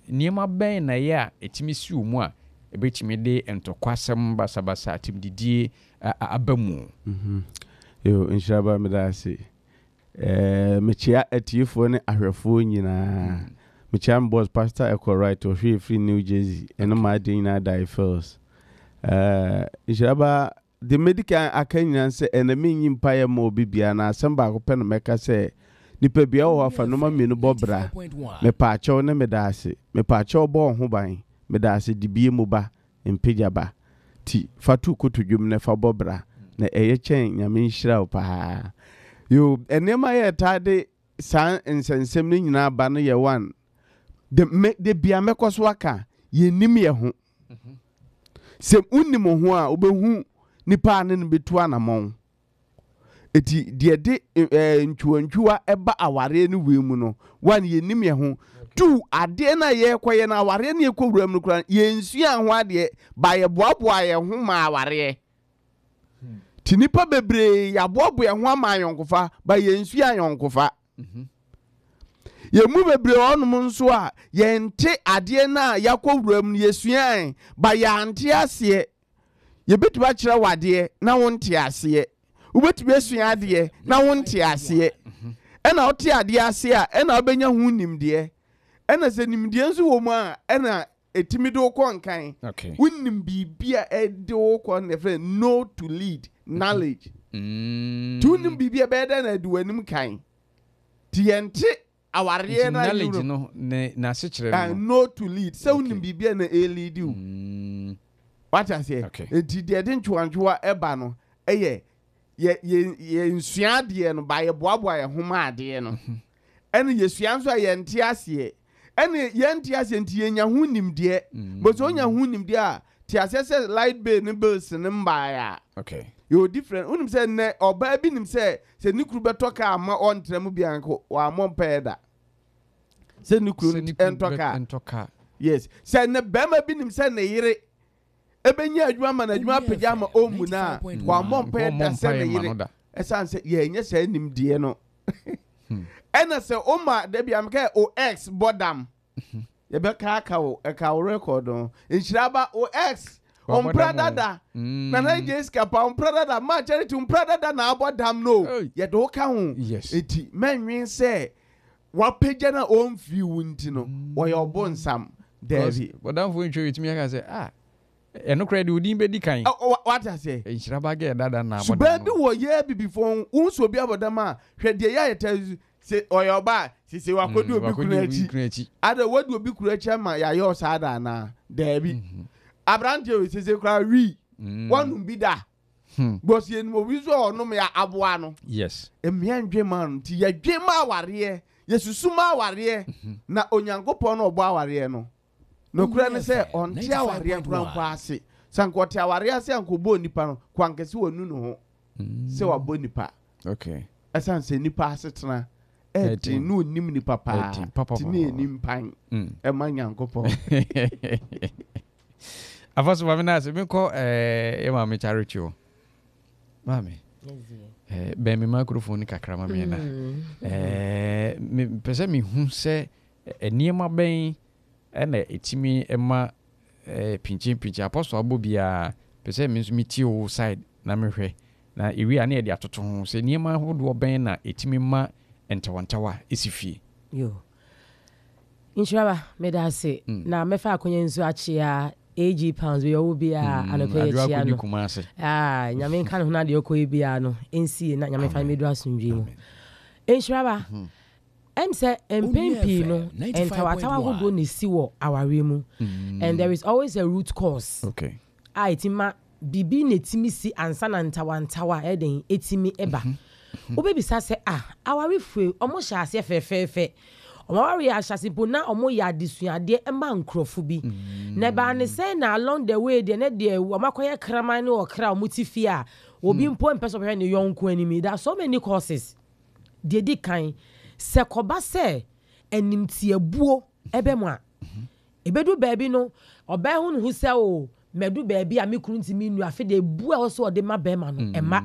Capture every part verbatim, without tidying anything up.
niema ben na ye a etimi si omu a ebetimi de entokwasem basabasa atimdidie abamu mhm yo inshaba medase eh mechia atiefo ne ahwefo nyina mechia boss pastor Echo right or free New Jersey and my day na die first eh inshaba the medical akanya say enemy nyimpa ye ma obibia na asamba ko pen meka say nipa bia wo afa no ma menu bobra me pa acho ne medase me pa acho bo ho ban medase dibie mu ba empeja ba ti fatu kotodwum ne fa bobra na eye chen nyame nhira pa yo enema ye tade san ensensem ni nyina ba no ye one de me de bia mekoso aka ye nim ye ho se unnim ho a obehu nipa ne no betu anamon eti de de ntwantwa eba aware ne wemu no one ye nim ye ho two ade na ye koye na aware ne ekowuram no kura ye nsua ho ade ba ye boaboa ye ho ma aware tinipa bebre ya boaboa ye ho ma yonkofa ba ye nsua yonkofa ye mu bebre onum nso a ye nte ade na yakowuram ye sua ba ya ante ase ye betu ba kire wade na wonte ase ubetu be sua ade na wonte ase ena wote ade ase a ena obenya hu nimde ena se nimde nso wo mu a ena etimi do ko nkan wonnim bibia e do ko ne friend no to lead knowledge mm to nim bibia be da na duanim kan tiente aware na knowledge no na se kire no no to lead so wonnim bibia na e lead you mm what I say enti de de ntwantwa eba no eye ye ye nsua de no ba ye boaboa ye homa ade no ene ye sua nso ye nte ase ene ye nte ase nti ye nya hu nimde bo so nya hu nimde a ti asese light bill ne bills ne mba ya okay you different unim say ne oba bi nim say se nikuru betoka ama ontrem bianko wa mompeda se nikuru entoka entoka yes se ne bema bi nim say ne yire ebenya adwuma ma na adwuma pejama omu na wa mompeda se ne yire esan se ye nya say nimde no ena se oma de bia meka o x bodam ye be ka ka o e ka o record on inshiraba o x on pradada na na jes ka pa on pradada ma charity on pradada na abodam no ye do ka ho eti menwen se wa page na on fi wunti no wo ye obonsam David bodam fo ntwe itimi aka se ah eno credit udin be di kan what I say inshiraba ge dada na abodam so be wo ye bibi fo unso bi abodam a hwe de ya ye se oyoba si se wakodu obi kunachi ada wadu obi kunachi ma ya yo sada na David abrante o se se kra wi wonu bi da boss ye no wi so onum ya aboa no yes emia ndwe man ti ya dwe ma aware ye susu ma aware na onyankopon no obo aware no no kura ne se onti aware kura mpa ase sankoti aware ase ankobo nipa no kwankese wonu no ho se wabo nipa okay asan se nipa ase tena eti no nim ni papa ti ni nim pan e manyankopo afaso mama na se me ko eh e mama charity o mama eh be me microphone kakra mama na eh me pese me hu se eniema ben e na etimi e ma eh pinchin pinchin apostle abobia pese me nso me ti o side na me hwe na ewi ana e de atoto ho se eniema hodo ben na etimi ma entawantawa isifie yo inshaba medase na mefa akonye nso achia ag pounds we owo bia anope chia no ah nyame kan ho na de okoye bia no ensie na nyame fa medu asundwi mu inshaba em say empempi no entawatawa hodo ne siwo aware mu and there is always a root cause okay ah etima bibi netimi si ansa na ntawantawa eden etimi eba obebi sa se ah aware fue omo sha ase fefefe omo ware ashase bona omo ya disuade ema nkrofo bi na ba ne say na along the way de na de omakoye kraman ne okra omutifie a obi mpo mpeso hwe ne yonko animi da so many causes de di kan se koba se enimtiebuo ebe mu a ebedu baabi no oba hu hu se o medu baabi a mekuru ntimi nu afi de bua wo so de ma be ma no ema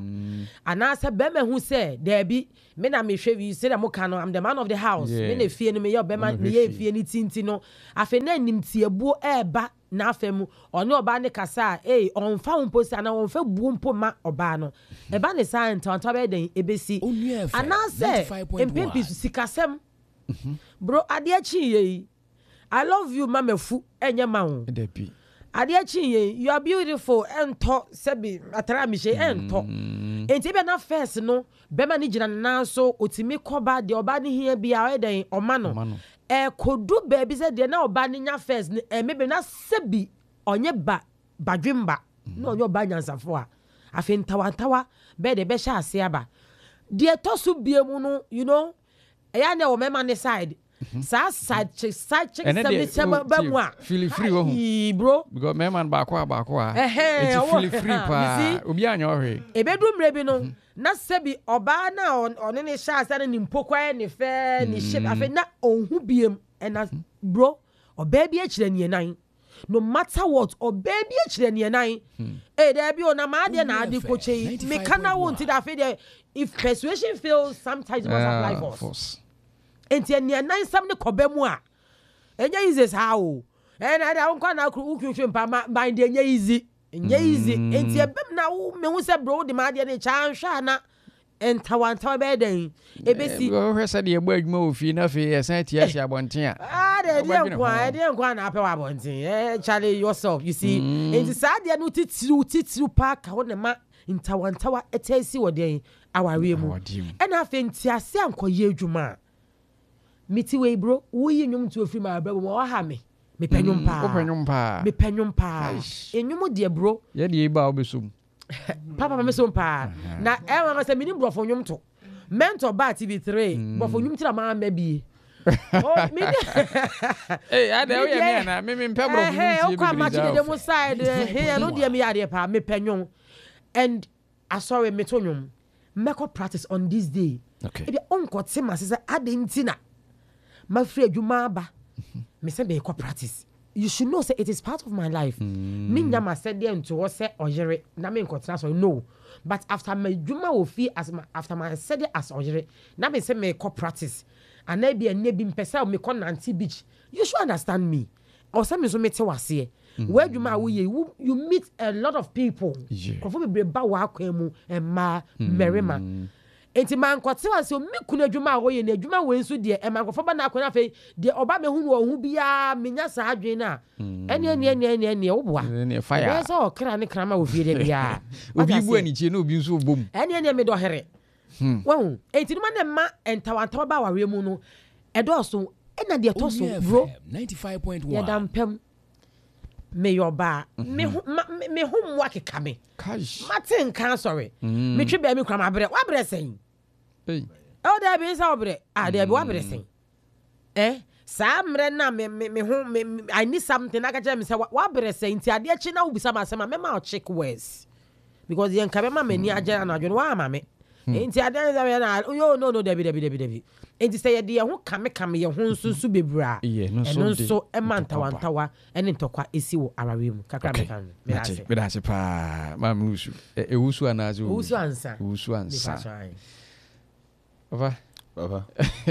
anaasɛ bɛrima hu sɛ daabi me na mehwɛ wi sɛ na moka no I'm the man of the house me na fie no meyɛ bɛrima meyɛ fie no tinti no afei na nimtiabuo ɛɛba na afei mu ɔne ɔbaa ne kasa a ee ɔmfa ho mpo si anaa ɔmfa buo mpo ma ɔbaa no ɛba ne saa ntɔntɔ bɛyɛ den ebesi anaasɛ mpempi sikasɛm bro adeɛ kyi yɛ I love you mama fu enye ma ho adeɛ kyi yɛ you are beautiful ento sebi atara mi hye ento enti be na first no bema ni gina na so otimi koba de oba ni hia bia o den oma no e kodu baby se de na oba ni nya first ni e mebe na sebi onye ba badwemba na onye oba nyansafo a afi ntawantawa be de be hya ase aba de tosu bie mu no you know eya na o mema ne side sa side chick side chick sebi sema ba mu a feel free wo ho bro because me man ba ko ba ko a it's feel free pa obi anya ohwe ebedu mre bi no na sebi oba na one ne sha asa ne mpokwa ne fe ne shape afi na onhu biem na bro oba bi a kire ne nan no matter what oba bi a kire ne nan eh there bi ona ma ade na ade kochei me kana won ti da fe there if persuasion fails sometimes must apply force enti enia nan sam ne koba mu a enya easy sa o eh na da won na ukwu mpa mind enya easy enya easy enti ebem na wo me hu se bro de ma de ne cha hwa na entawantawa be den ebesi wo hwe se de egba adwuma ofi na fe esan tia tia abonten a ah de de kwa de kwa na apewa abonten eh chale yourself you see enti sa de no titiru titiru pa ka wo ne ma entawantawa etesi wo den aware mu ena afa enti ase ankoye adwuma miti we bro wo yi nwum to ofri ma abra mo ha me me panyum pa wo panyum pa me panyum pa enwum de bro ye de ba obesom papa me som pa na e wa ma se mini bro fo nwum to mentor ba T V three bro fo nwum tira ma ma bi oh me eh ade wo ye me na me me mpe bro fo nwum ti e kwa ma chi de mo side here no de me ya de pa me panyum and I saw me to nwum make practice on this day okay e be onko te ma se ade ntina my free adwuma ba me say be ko practice you should know say it is part of my life me nyama said there to wo say oyere na me nkotra so no but after my adwuma wo fi as my, after my said as oyere na me say me ko practice and na be na bi mpesa me ko nanti beach you should understand me or say me so me te wase where adwuma wo ye you meet a lot of people kofo be bre ba wa akwa mu emma merima enti man kwate wase o mekunu adwuma wo ye na adwuma wo ensu de e man kwafo ba na akona fe de oba me hu wo hu bia menya sa adwen na ene ene ene ene ene wo boa ene fire we so okra ne krama wo fie de bia obi bu ani chie na obi nso obom ene ene me do here wo enti no ma na ma entawantawa ba ware mu no e do so ena de to so bro ninety-five point one ya dampem me yoba me me hu mwa keka me cash martin kan sorry me twi ba me krama bre wa bre sen hey oh there be sa obre ah there be wa bre sen eh sa mre na me me hu me I need something na ka tell me say wa bre sen ti ade chi na wo bisa ma say ma me ma check words because yen ka be ma mani agya na adwo wa ma me enti ade na yo no no there be there be there be enti say ye ho kame kame ye ho nsunsu bebra eno so e mantawantawa ene ntokwa esi wo arawe mu kakra me kan me ase me ase pa ma musu e wusu anazo wusu ansa wusu ansa papa Papa.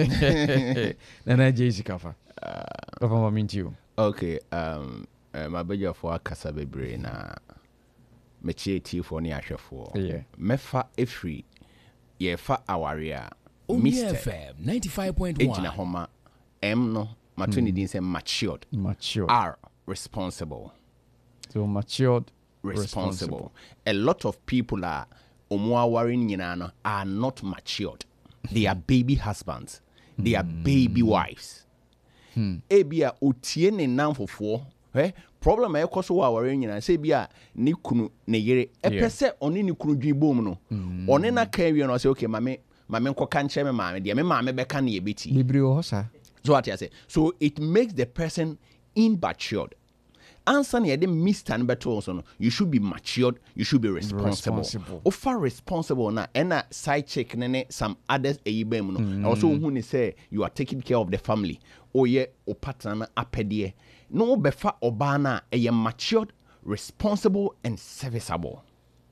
na na jesi kafa papa ma minti o Okay, um uh, my beja for akasa bebre na me chie ti for ni ahwefo yeah mefa efri ye fa awaria Mister F M ninety-five point one ejina homa M no ma to ni din say matured matured R responsible so matured responsible. responsible A lot of people are omo awarin nyina no are not matured. They are baby husbands. They are baby wives. Ebia otie ne nanfofo eh problem e koso wa awarin nyina say bia ne kunu ne yere e pese oni ne kunu dwi bom no oni na kan wi no say okay mame mame nko kan che me mame de me mame be kan ye beti libri o hosa so what I say so it makes the person immatured. Answer near the Mister and better also no. You should be matured, you should be responsible. Responsible. Offer responsible na and a side check nene some others a yibem no. Mm. Also when they say you are taking care of the family. Oh yeah, o partner apedie. No befa obana a matured, responsible and serviceable.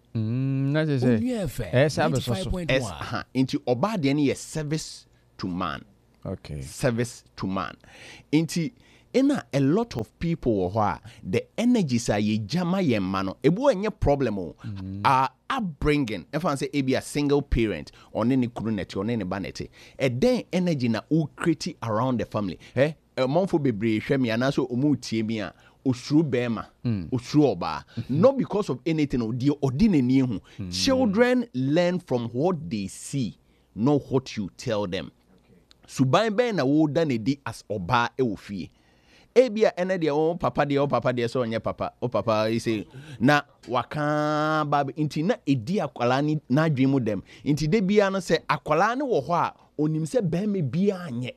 Mm, na say say. Eh, service also. Es ha. Into oba de ne service to man. Okay. Service to man. Into in a, a lot of people who are the energies are ye jama ye mano. Ebu enye problem o. Are upbringing. If I say e be a single parent on any kuruneti on any baneti. A then energy na u create around the family. Eh? A month for be brave me and also umu tiemia. Osuru bema, osuru oba. Not because of anything or dear or didn't. Children learn from what they see, not what you tell them. Subai ben na wo da ne di as oba e wo fie. Ebia ene de o papa de o papa de so onye papa o papa you say na waka bab inti na edi akwala ni na dwemu dem. Inti de bia no se akwala ne wo ho a onim se ben me bia anye.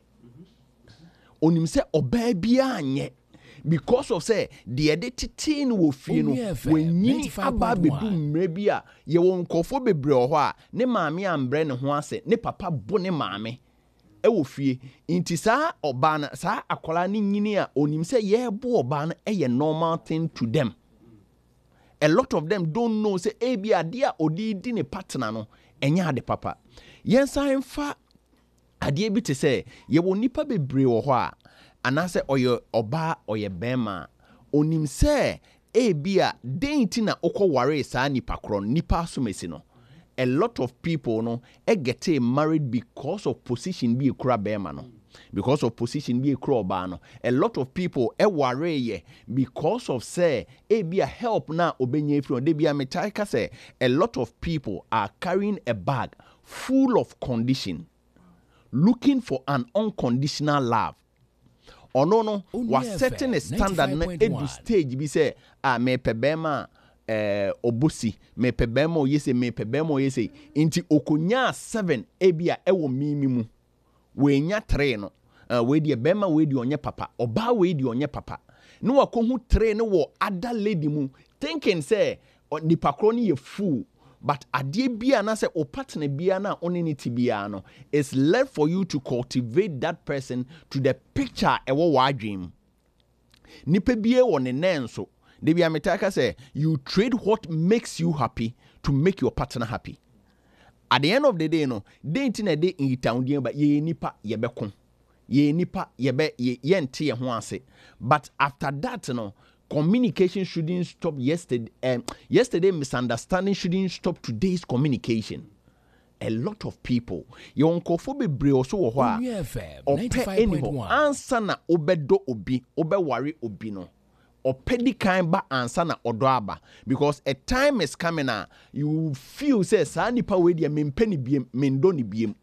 Onim se oba bia anye. Because of say the editing wo fie no when you aba bedu mrebi a ye won kofo bebre ho a ne maame ambre ne ho ase ne papa bo ne maame e wo fie inti saa oba na saa akola ne nyini a onim se ye bo oba na e ye normal thing to them. A lot of them don't know say e bia de a odi di ne partner no enya ade papa yensa emfa ade bi te say ye wo nipa bebre wo ho a anase oye oba oye bema onim se e bia denti na okọ ware saa nipa kron nipa asomesi no. A lot of people no e get married because of position bi ekura bema no, because of position bi ekura oba no. A lot of people e ware ye because of say e bia help na obenye free de bia metaika say a lot of people are carrying a bag full of condition looking for an unconditional love. Or no no was setting a standard na edu stage bi say ah me pebema eh obusi me pebema oyese me pebema oyese inti okonya seven ebia ewo mimi mu we nya three no uh, we die bema we die onye papa oba we die onye papa no wakohu three no wo other lady mu thinking say nipa kro ni ye fool. But adie bia na say o partner bia na onenity bia no is left for you to cultivate that person to the picture ewo wadwem. Nipa bia wo ne nenso de bia metaka say you trade what makes you happy to make your partner happy. At the end of the day no dey ntina dey in town dey ba ye nipa ye beko. Ye nipa ye be ye nte ye ho ase. But after that no communication shouldn't stop yesterday. Um, yesterday misunderstanding shouldn't stop today's communication. A lot of people, your uncle be brave also wa. Ope anymore. Answer na obedo obi, obe worry obi no. Ope di kind ba answer na odoaba because a time is coming na you feel say sa nipa we dia mempeni biem, mendoni biem.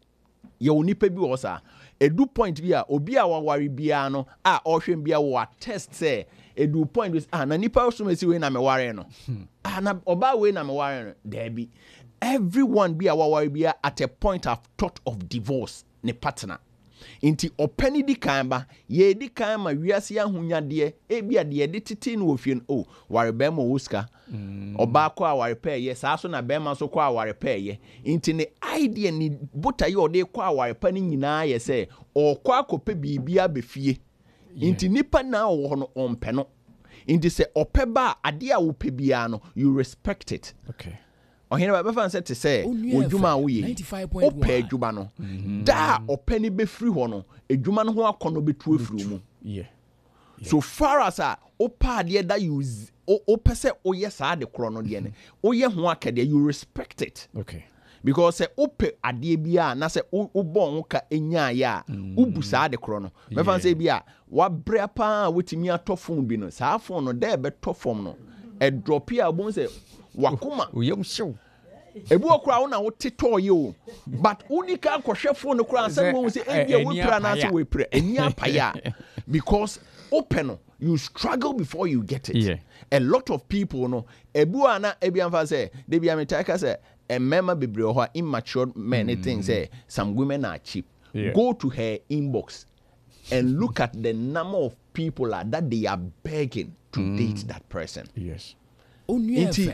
Yo nipa bi wo sa. Edu point bi a obi a wawari bia no a ohwem bia wo test say edu point is ah na nipa so mesi we na me ware no ah na oba we na me ware no there be everyone be a wawari bia at a point have thought of divorce ne partner inti opani di kan ba ye di kan ma wiase ahunya de e bia de de tete no ofie no oh ware be ma woska oba ko a ware pay ye sa so na be ma so ko a ware pay ye inti ne idea ni bota ye ode ko a ware pa ni nyina ye se o ko akope bibia be fie inti nipa na wo no ompe no inti se opeba ade a wo pe bia no you respect it. Okay. Ohene ba befa nse te se odwuma wo ye ope adwuma no da opani be free ho no adwuma no ho akono betu afiri mu. Yeah. So far as a opa ade that you o pese o yes ade kro no de ne o ye ho akade you respect it. Okay. Because say ope ade bia na say o bon ka enya ya ubusa ade kro no me fan say bia wa bre pa wetimi atofon bi no sa afon no da be tofom no e drop ya bon say wakoma oyem show ebu okura wo na wo tito ye o but unika akohwe phone no kura say won say e bia we pra na say we pra eni apaya because open no you struggle before you get it. Yeah. A lot of people no ebu ana e bia fa say de bia me take say a member be brave immature men mm. things say some women are cheap. Yeah. Go to her inbox and look at the number of people are, that they are begging to mm. date that person. Yes. Inti,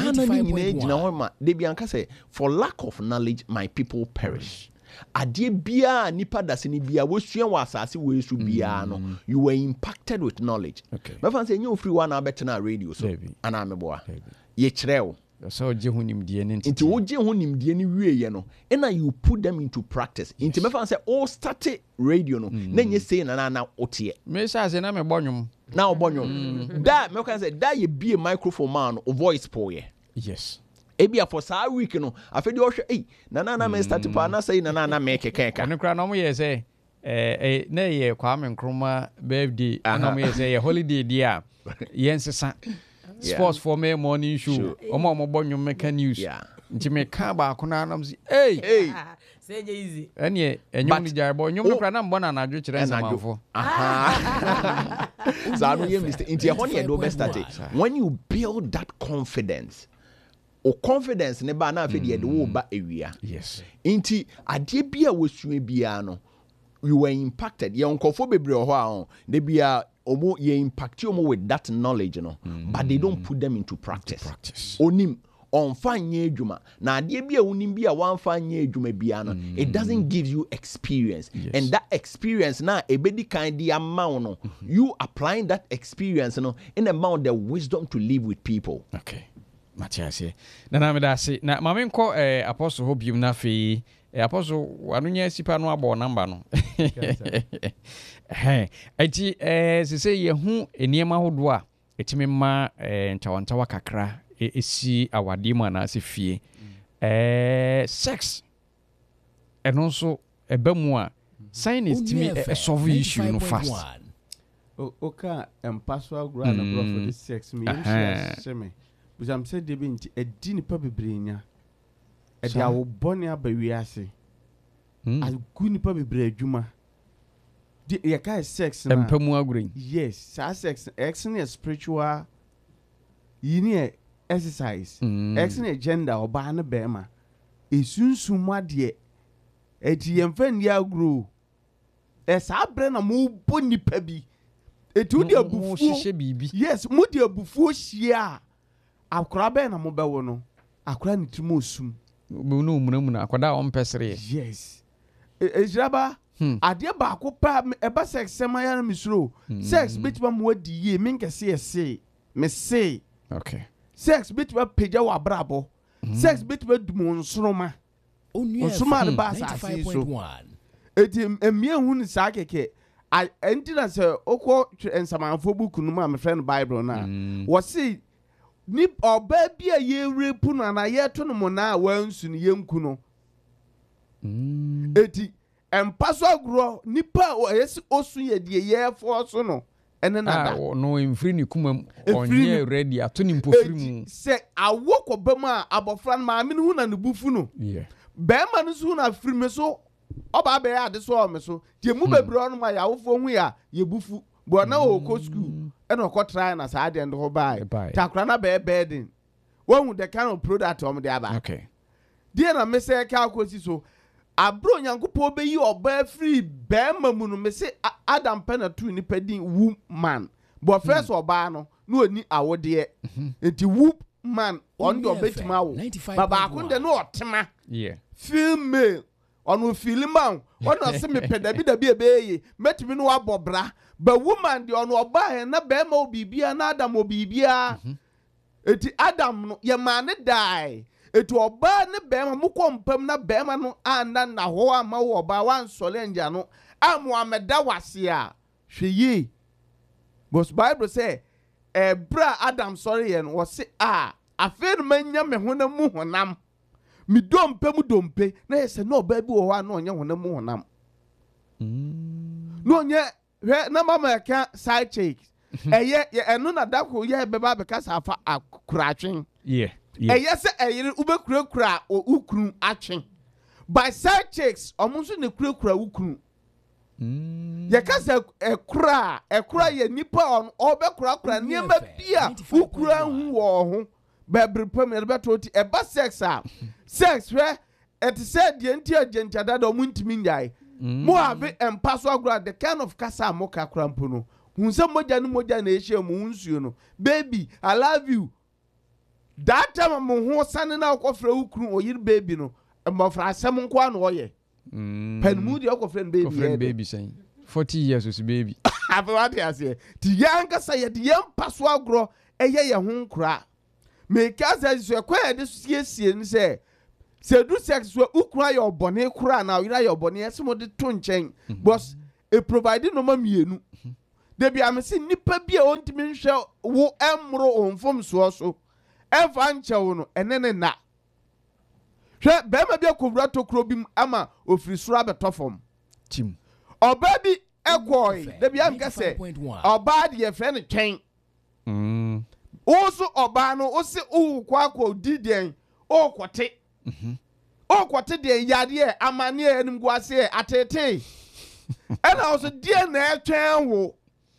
say, for lack of knowledge, my people perish. Adie bia nipa dasini bia wosua wasase we su bia no you were impacted with knowledge. Okay. Me fan say you free one abetena radio so ana meboa. Ye kyerɛw so je hu nimdie ne nti wo je hu nimdie ne wie ye no and you put them into practice nti me fan say all start radio no na nye say na na na otie me sha say na me bonyum na obonyo da me kan say da ye bie microphone man o voice po ye yes ebia for sa week no afedi o hwe eh na na na me start pa na say na na na me kekeka no kra no mo ye say eh eh na ye Kwame Nkrumah birthday na mo ye say ye holiday dia yensesa sports for me morning show omo omo bonyum meka news nti me ka ba ko na nam si hey hey say easy ene enyum ni jar bonyum no kra na mbo na anadwo kire nsamafo aha so I don't hear mistake nti e ho ne do best start when you build that confidence o confidence ne ba na afedi e de wo ba ewia yes nti ade bia wosue bia no you were impacted ye onkofo bebre ho a de bia omo ye impact you with that knowledge no mm. but they don't put them into practice, into practice. Onim on fanye adwuma na ade bia onim bia wan fanye adwuma bia no mm. it doesn't give you experience yes. and that experience na ebedi kan di amount no mm-hmm. you applying that experience no in amount the wisdom to live with people. Okay Matias na na me da se na mame nko eh, apostle hobium na fe eh, apostle anunya sipa no abo number no eh eti eh sese ye hu eniema hodo a etime ma eh, ntawantawa kakra esi awade mu na se fie eh sex eno so ebamu a science timi e solve issue no fast o oka empaso agro na bro for the sex me yem sheme but I'm said de binti edi nipa bebrenya e dia wo bone abawi ase agu nipa bebre adwuma di ye kai sex na empamu agro yes sa sex ex na spiritual yini exercise mm. ex na gender oba na bema esunsum ade e di yemfa ndi agro e sa bre na mo bo nipa bi etu di abufu hihye bibi yes mo di abufu hia akora be na mo bewo no akora ni timo osum no munamuna akoda on pesere yes ejiraba hmm. ade ba ko pa e ba sex sema ya na misro hmm. sex bitima mo adi ye menkese ese me say okay sex bitima peja wa brabo hmm. sex bitima dumo nsoroma onsoma de ba sa so eti emie hu ni sa keke I entina se okwo ensamanfo book no ma me friend Bible na wo si ni oba bia ye repu no na ye to no mo na wansu ni yenku no eti empaso agro nipa yesi osu ye de ye fo so no ene na da no emfiri ni kuma onye ready ato ni mpofiri mu se awoko bema abofra ma me hu na ne bufu no yeah be ma no su na firi me so oba be ya de so o me so tie mu bebre onu ma ya wofo hu ya ye bufu bo na o ko school e no ko try na sa de ndo buy takra na be bedding won the kind of product o me de aba okay die na me say ka ko si so abro nyankopo be yi oba free be ma mu no me say Adam pena tu ni pedin woman bo first oba no no oni awode enti woman on do betima wo baba ko de no otema yeah female onu filima onu se me peda bi da bi ebeye metimi no abobra ba woman de onu oba he na be ma obibia na Adam obibia eti Adam no ye ma ne die eti oba ne be ma mu kompam na be ma no anda na ho ama wo oba wan solenja no amu ameda wase a hweyi bos Bible say e bra Adam sorry yen wo se a afen manya me honam mu honam mi dompe mu dompe na yese no ba bi wo wa na onye honam mu honam mm no onye he na mama ka side check eye eno na dako ye beba be ka safa akuratwen yeah yeah eye se eye ube kura kura ukuru atwen by side checks omunso ne kura kura ukuru mm ye ka se ekura ekura ye nipa on obe kura kura niema bia ukura hu wo ho bebre pam ye beto ti eba sex a sex we et said the anti agent that o muntimi njai mo have empaso agro the kind of kasa mo ka krampo no hunse moja ni moja na ehia mo hunsuo no baby I love you that time mo ho sane na akofra ukuru oyir baby no mo fra asem nko an oye mm pen mu di akofra baby akofra baby sen forty years os baby ave what you say ti yanka say the empaso agro eye ye ho nkra make us as you acquire this yes and say say do sex where ukra your bonnet cry now you your bonnet some of the tone chain was a providing no mammy. There be am see nipa bi a ontimi nhwe wo emro onfom so so efa nche no enene na hwe be ma bi akowura tokro bi ama ofiri sura betofom tim oba bi ekoi there be am ka say oba de ye fre ne twen mm also oba no o se o kwa kwa diden o kwote mhm o kwote de yade e amane enum guase atete ena also die na etwen wo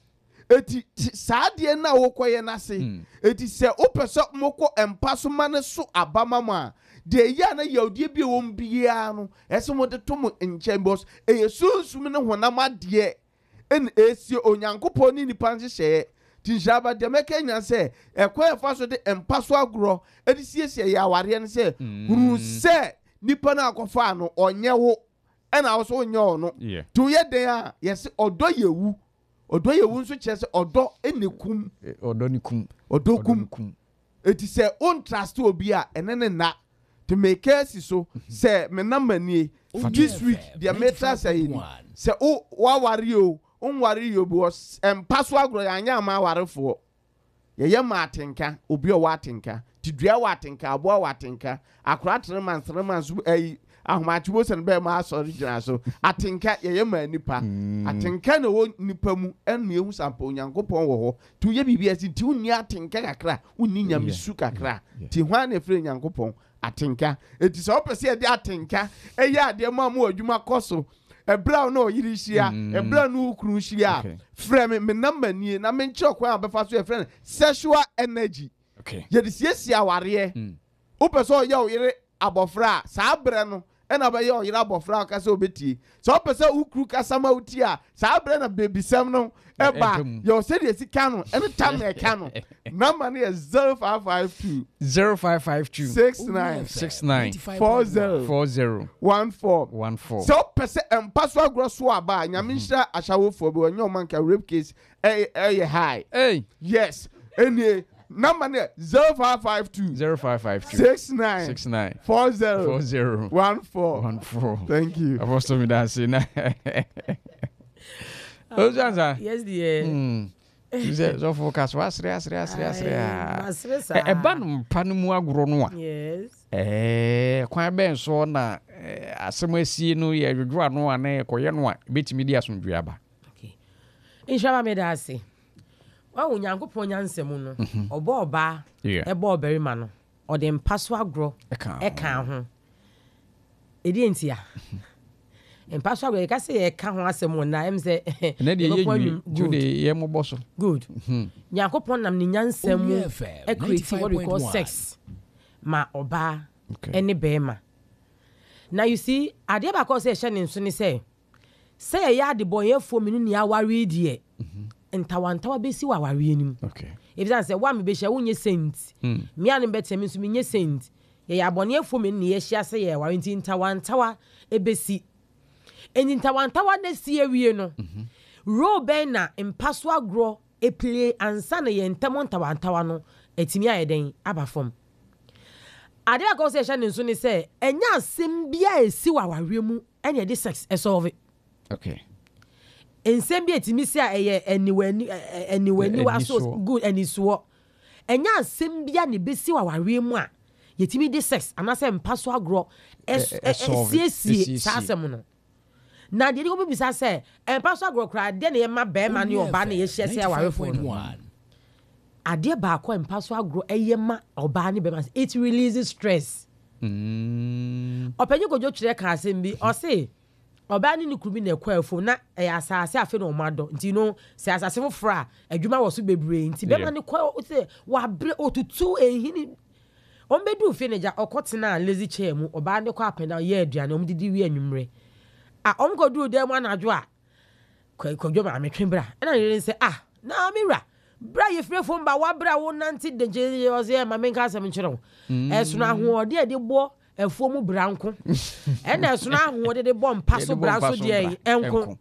eti saadie na wokoye na se eti se opeso moko empaso mane so abamama de ya na yaudie bi won bia no ese mo de tom nchen boss e yesusum ne honam ade en esi onyankopon ni nipa nhye tinjaba de meka nya se ekwa fa so de empaso agro edi siesie ya aware ne se huru se nipa na akofa no onye wo ena wo so onye ono to ye den a yesi odo yewu odo yewu nso kyerɛ sɛ ɔdɔ enekum ɔdɔ ne kum ɔdɔ kum eti sɛ on trust obi a ene ne na to make case so sɛ me na manie this week dia metra sɛ ni sɛ o wa ware o on ware yo bi was empaso agro ya anya ma warefo ye ye ma atenka obi o wa atenka tidua wa atenka abo wa atenka akora tre man tre man so ai ahomachibo sen be ma asori gina so atenka ye ye ma nipa atenka na wo nipa mu enu ehu sampa onyankopon wo ho tu ye bibia si ti unni atenka kakra unni nyamesu kakra ti hwan na fere nyankopon atenka eti so opese de atenka eye ade ma mu adwuma koso ebra no yiri hia ebra no ukru hia frame me number nie na me nche kwa abefa so e friend sexual energy okay ye de siesie aware opese o ye o yire abofra sa abre no ena ba ye o yire abofra ka se obetie so opese ukru kasama uti a sa abre na baby sam no eba yo se de sika no ene tam na eka no number no is zero five five two zero five five two six nine six nine four zero four zero one four one four so opese empaso agro so aba nyame nhira ashawofo be onye o man ka rape case eh eh high hey yes ene number ne zero five five two zero five five two six nine six nine four zero four zero one four one four. Thank you. Apostle Midasi na. Ojanza. Yes dear. Mm. Ze so focus wasre asre asre asre. Asre sa. E ba no mpa no mu agro no a. Yes. Eh kwan ben so na asem asie no ye dwodwo ano a na ekoye no a betimi di asomdwe aba. Okay. Inshallah Midasi. Wa onyankopon nyansem no obo oba ebe oberima no ode mpaso agro e kan ho edi entia mpaso agro e ka se e kan ho asem na em se na de ye jude ye mo boso good nyankopon nam ni nyansem e create what we call sex ma oba ene bema now you see ade ba ko se hye ne nso ni se se ya de boyefo minu ni aware die ntawantawa besi wa ware anim okay if that say wa me be hye wonye sent me an betem nso me nye sent ye ya bone afo me ne ye hye ase ye ware nti ntawantawa ebesi eni ntawantawa na si awie no ro ben na mpaso agro e play ansa na ye ntamo ntawantawa no etimi ayeden abafom ade akọ se hye ne nso ni se enya asem bia esi wa ware mu enya de sex e solve okay ensem bi etimi si a eye eniwani eniwani wa so good enisuo enya asem bia ne besi wa ware mu a yetimi de sex anase mpaso agro esiesie sa asem no na de ko bibisa se mpaso agro kra de ne ma be ma ne oba na ye hye se ware fo no ade ba ko mpaso agro eye ma oba ne be ma it releases stress mm openye ko jo kire ka asem bi o se oba ni nukrubi na ekwa afo na e asase afi no mado nti no se asase fofra adwuma wo so bebre nti be ma ne kwa se wa bre otutu ehini ombedu fi ne ja okotena lazy chair mu oba ne kwa apenda ye aduane omdidi wi anwumre a omkodu dem anadwo a kodwo ma metwembra na ne se ah na mira bra ye frefo mba wa bra wo nanti de je o se ma menka asem nkyerɛ e so na ho ode de bo efuo mu branko ena eso na ho de de bom paso branso de enko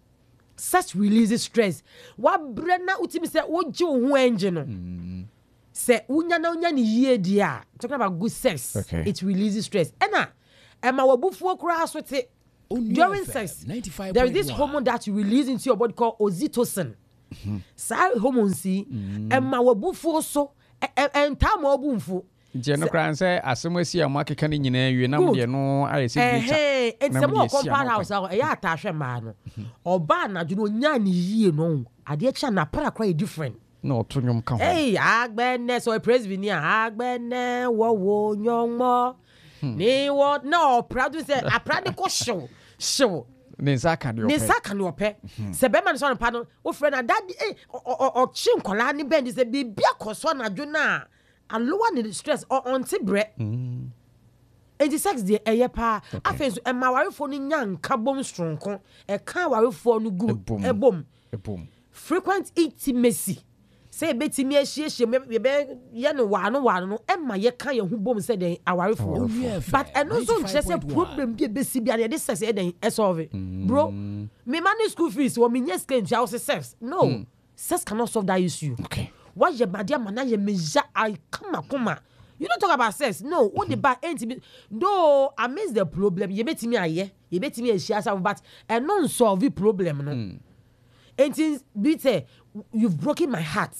such releases stress wa bre na utimi se wo ji ho engine no say unya na unya ni yie dia talking about good sex okay. it releases stress ena ema wabufuo kura so te during sex there is this hormone that you release into your body called oxytocin mm-hmm. Sa hormone si ema wabufuo so enta ma obumfu je no kran say asemo asi am akeka ni nyina wie na de no aye signature eh eh enti mo compound house e ya atahwe ma no oba na ju no nya ni yie no ade echa na para kwa different no to nyom ka ho eh agbene so praise be ni agbene wo wo nyonmo ni wo no proud say a practical show show ne saka de ope ne saka ne ope se be man so no pa no wo frɛ na dad eh o chi nkola ni bend say bibia koso na dwo na a lower the stress or on tibre mm. eighty sex de eye pa afenso e ma warefo no nya nka bom stronko e ka warefo no gu e bom e bom frequent intimacy say betimi ahiehyem ye be ye no wa no wa no e ma ye ka ye hu bom say den awarefo but e no so nche say problem bi be si bia de sex e den e solve mm. bro me manage school fees wo me nya scam house sex no mm. sex cannot solve that issue okay. Why your body man you measure I come come. You don't talk about sex. No, what the bad intimate. No, I miss the problem. You bet me aye. You bet me a share but a non solve problem no. Mm. And things be say you've broken my heart.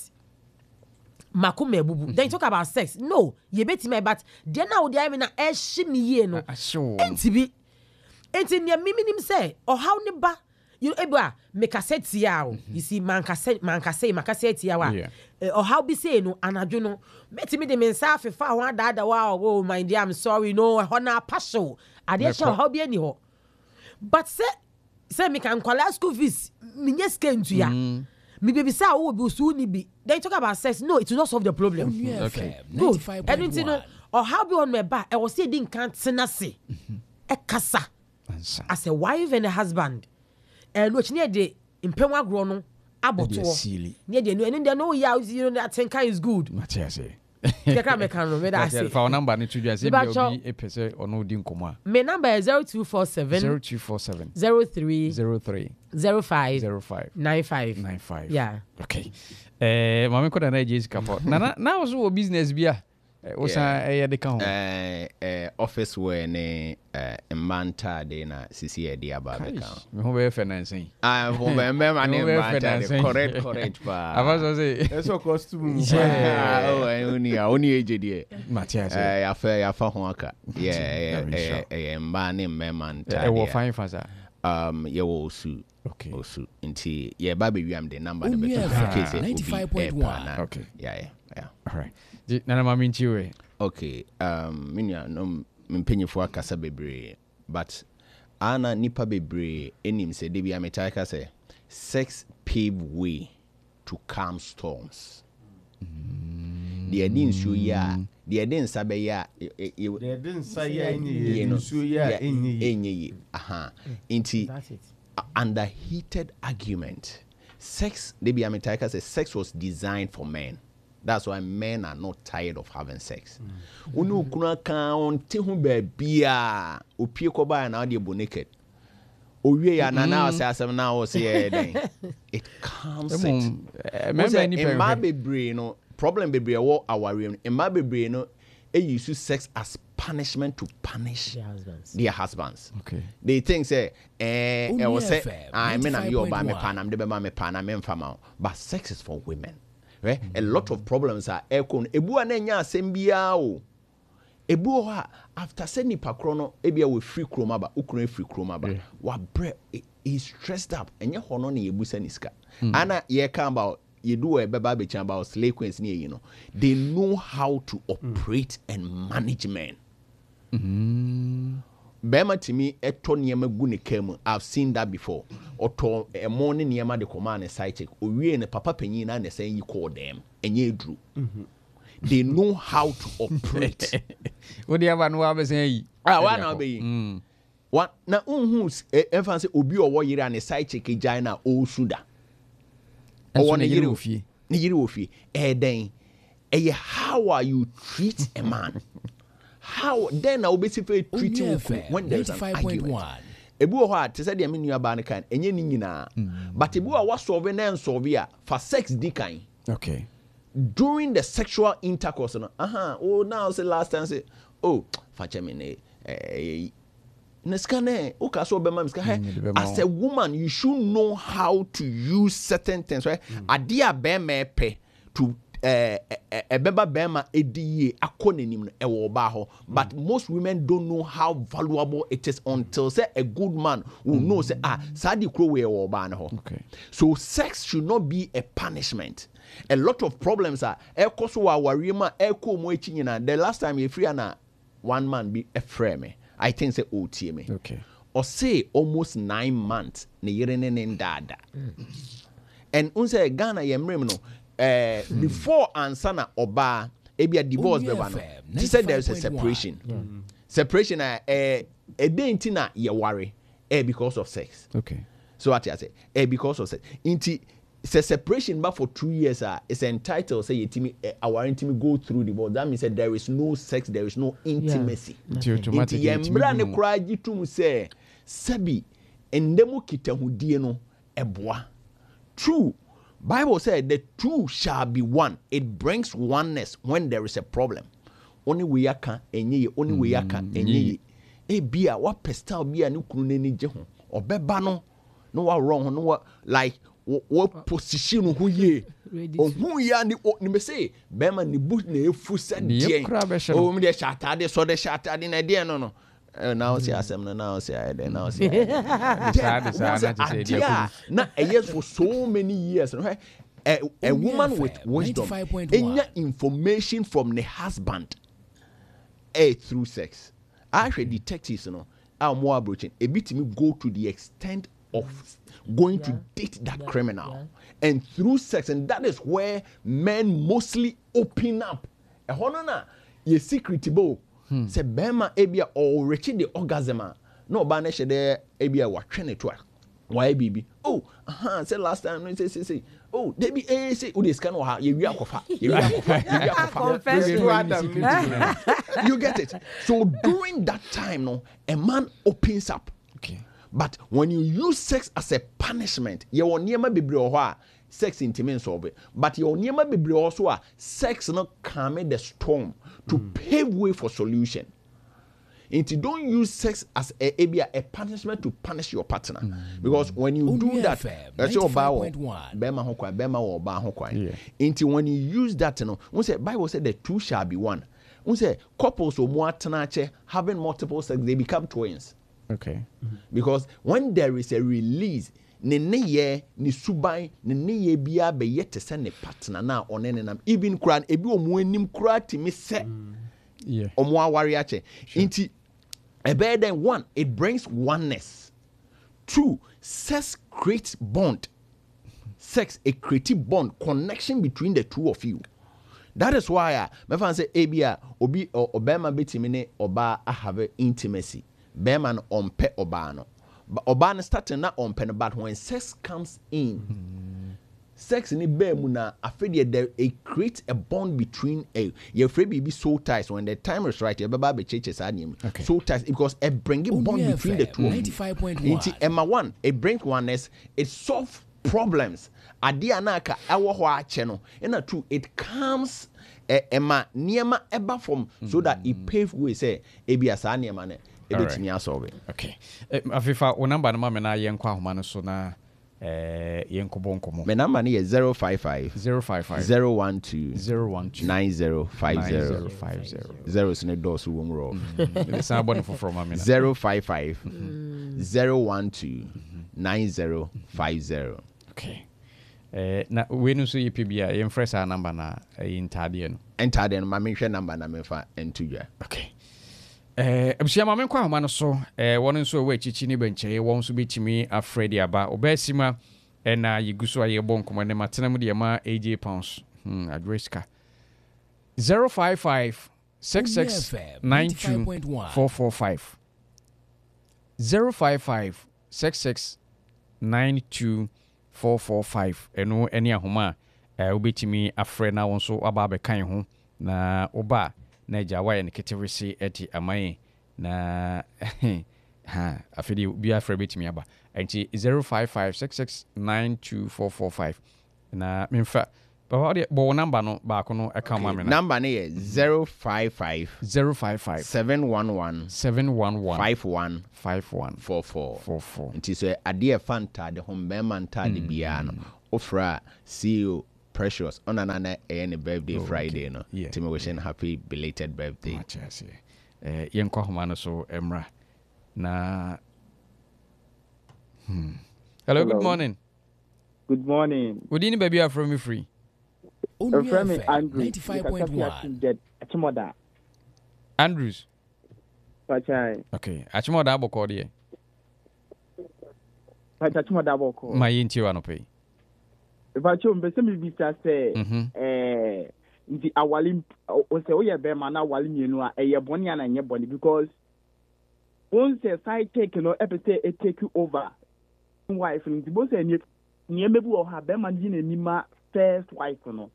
Makume bubu. Then you talk about sex. No, you bet me but then now they are na e shimi ye no. Entibi. Enti ne miminim say or how ne ba you eba me cassette ya you see man cassette man cassette man cassette ya wa or how be say no anadwo no meti me de me nsa afefa ho adada wa oh my dear I'm sorry no ho na passion ade sha how be any ho but say say me can call school fees me nye scam to ya me baby say wo be so ni bi then talk about sex no it will not solve the problem okay good anything no or how be on me ba e was say din kan tena se e kasa as a wife and a husband and which near the impema grono aboto near the and then no yeah you know that think is good Matthias the camera can me that say for number ni to just be a person or no din koma my number is zero two four seven zero two four seven zero three zero three zero five zero five nine five nine five yeah okay eh mama ko na Jessica po na na also business bia osa eh de kan eh eh office where ne eh manta de na sisi e dia ba be kan me ho be financing ah ho be me ma ne manta de correct correct pa ava so say eso costume yeah oh oni a oni eje de Matthias eh ya fa ya fa ho aka yeah eh eh mba ne me manta e wo fine fasa um ye wo su okay osu nti ye ba be wiam de number de be to ninety-five point one okay yeah yeah yeah all right nana mami nchiwe okay um minya no mpenyefo akasa bebre but ana nipa bebre enim se de bia metaka say sex pave way to calm storms the din so ya the din sabe ya the din sa ya enyi so ya enyi enyi aha inti under heated argument sex de bia metaka say sex was designed for men. That's why men are not tired of having sex. Unu kuna kan te hu ba bia opie ko ba na de bo naked. Owie ya na na say asem na o say den. It calms it. Remember ni pe. Ma bebre no problem bebre wo aware no. Ma bebre no e use sex as punishment to punish their husbands. Their husbands. Okay. They think say eh e was say I mean am you ba me pan am de be ma me pan am mfama. But sex is for women. Right? Mm-hmm. A lot of problems are echoing. Ebu anenya asembia o. Ebu ha after sending pakrono ebia we free chroma ba ukron free chroma ba. Wa bre is stressed up. Enye hono na ebu seniska. Ana ye kan about you do a beba be about slave queens near you know. They know how to operate mm. and manage men. Mhm. Bema timi eto niema gu ne kam. I've seen that before. Oto e morning niema de command and side check. Owie ne papa panyin na ne say you call them. Enye edru. Mhm. They know how to operate. What do you have no have say? Ah, wa na be. Mm. Wa na unhu e fan say obi owo yire an side check ejai na o suda. Owo ne yire ofie. Ne yire ofie. Eh den. Eh how are you treat a man? How then I will basically treat him when there's an argument. Ebu ho a te say de me nua ba ne kan enye ni nyina. But ebu a wa solve na solve a for sex di kan. Okay. during the sexual intercourse, no, uh-huh, oh, now say last time, say, oh, fachemine, eh, as a woman, you should know how to use certain things, right? Adia bema pe to a beba bema ediye akonenim ewo baho, but most women don't know how valuable it is until say a good man will know say ah sadi kro we ewo ba na ho. Okay. So sex should not be a punishment. A lot of problems are ekoso wa warima eko mo echi nyina. The last time you free na one man be a frame. I think say O T M. Okay. Or say almost nine months ne yere ne ne dada. And unse Ghana yemrem no uh, before ansana oba ebi a divorce be ba no. She said there is a separation. Mm. Separation uh, uh, a day intina ye worry eh because of sex. Okay. So what I say eh because of sex. Inti it's a separation but for two years uh, it's entitled say yetimi uh, our intimate go through divorce. That means that there is no sex, there is no intimacy. Yeah. Inti yembra ne kura gitum say sabi endemu kitahudie no eboa. True. Bible said the two shall be one. It brings oneness when there is a problem. Only we yaka enye only we yaka enye. E bia wa pestal bia no kunu nani je ho. Obeba no no wa wrong no wa like what position who ye oh who ya ni ni me say bema ni boot na efu sadie oh me de shatade so de shatade na de no no now see asem no now see I dey now see na yes for so many years right a, a woman with wisdom enya information from the husband eh through sex I actually detectives no are more approaching a bit me go to the extent of going yeah. to date that yeah. criminal yeah. and through sex, and that is where men mostly open up. A honor ye secret bo say bema ebia or reach the orgasm no banish there ebia wa twene to why baby oh uh-huh say last time no say say say oh they be eh say oh this kind of ha ye wi akofa ye wi akofa ye wi akofa you get it. So during that time no a man opens up. Okay. But when you use sex as a punishment, you will never be bro sex intimate solve it. But you will never be bro also sex not calm the storm to mm. pave way for solution. And you don't use sex as a, a, a punishment to punish your partner. Mm. Because when you do that, that's your bow bema hokwa bema or ba hokwa. Until when you use that, you know, we say Bible said the two shall be one. We say couples or more tanache having multiple sex, they become twins. Okay. Mm-hmm. Because when there is a release, ne ne ye ni subai ne ne ye bia be yete se ne partner na onenenam even kran ebi omo anim kra timi se yeah omo aware ache inti ebe then one it brings oneness. Two, sex creates bond. Sex a creative bond connection between the two of you. That is why uh, me fan say ebia obi obema betimi ne oba have intimacy. Beman ompe obano. But obano starting na ompe, but when sex comes in, mm-hmm. sex ni be muna afedi there it creates a bond between a your free be so tight when the time is right. Your baba be churches anim so tight because it brings a bond Only between F M, the two. ninety-five point one. Emma one, it brings oneness. It solves problems. Adi anaka awo ho ache no. Ena two, it comes Emma niema eba from so that it pave way say ebi asa niema ne. Okay. Afifa o number no ma me na ye nkwa homa no so na eh ye nkobo nkomo. Me number ni zero five five zero five five zero one two zero one two nine zero five zero zero sine doors wo mro. The sound for from me na zero five five zero one two nine zero five zero. Okay. Eh na we no so ye pebia ye mfresa number na intade no. Intade no ma me hwe number na me fa entudwa. Okay. Eh abusua ma menkwa homa no so eh won nso we chichi ni benche won so betimi afredi aba obasima eh na yiguso aye bonkomo ne matenam de ma A J pounds hmm adreska zero five five six six nine two four four five zero five five six six nine two four four five eno eni ahoma eh obetimi afre na won so aba be kan ho na oba na jawa ne keteresi eti amai na ha afidi bi afre betimi aba enti zero five five six six nine two four four five na memfa But what the bo number no back no account Okay, me na. number no is zero five five zero five five seven one one seven one one five one five one four four. four four. Nti so ade fa ntade ho bema ntade bia no ofra C E O Precious on anana any birthday oh, Friday okay. no yeah. to me wishing happy belated birthday. Much I say. Eh yenkwa homa no so emra na hmm. Hello, Hello, good morning. Good morning. Good evening, baby. I'm from me free. I'm from Andrews. ninety-five point one. Andrews. Pachai. Okay. Achimoda aboko die. Pacha achimoda aboko. Ma yinti wa no pay. Pacha mbese mi bisa say eh nti awali o se o ye be ma na awali mienu a eye boni ana nye boni because once a side take no epete e take you over wife nti bo se ni ni mebu o ha be ma ni ni ma first wife no